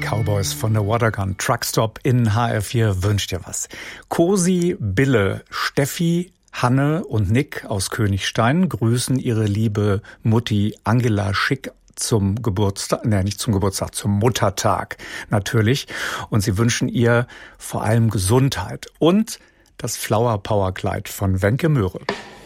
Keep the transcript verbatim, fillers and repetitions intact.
Cowboys von der Watergun Truckstop in H R vier wünscht dir was. Cosi, Bille, Steffi, Hanne und Nick aus Königstein grüßen ihre liebe Mutti Angela Schick zum Geburtstag, ne, nicht zum Geburtstag, zum Muttertag natürlich. Und sie wünschen ihr vor allem Gesundheit und das Flower Power Kleid von Wenke Möhre.